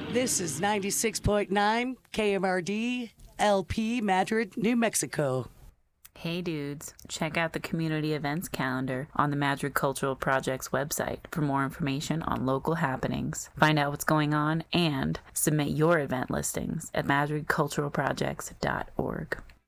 This is 96.9 KMRD LP Madrid, New Mexico. Hey dudes, check out the community events calendar on the Madrid Cultural Project's website for more information on local happenings. Find out what's going on and submit your event listings at madridculturalprojects.org.